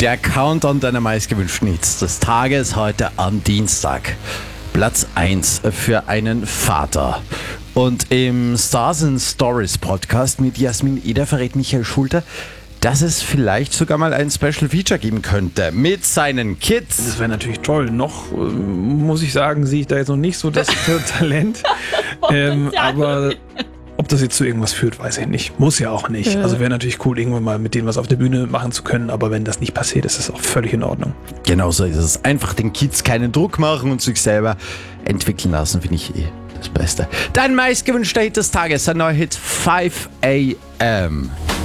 Der Countdown deiner meistgewünschten Hits des Tages heute am Dienstag. Platz 1 für einen Vater. Und im Stars and Stories Podcast mit Jasmin Eder verrät Michael Schulte, dass es vielleicht sogar mal ein Special Feature geben könnte mit seinen Kids. Das wäre natürlich toll. Noch, muss ich sagen, sehe ich da jetzt noch nicht so das Talent. Aber ob das jetzt zu irgendwas führt, weiß ich nicht. Muss ja auch nicht. Also wäre natürlich cool, irgendwann mal mit denen was auf der Bühne machen zu können. Aber wenn das nicht passiert, ist das auch völlig in Ordnung. Genau so ist es. Einfach den Kids keinen Druck machen und sich selber entwickeln lassen, finde ich das Beste. Dein meistgewünschter Hit des Tages, ein neuer Hit 5 AM.